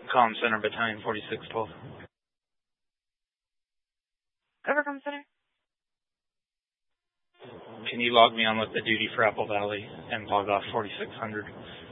Comm Center, Battalion 4612. Over Comm Center. Can you log me on with the duty for Apple Valley and log off 4600?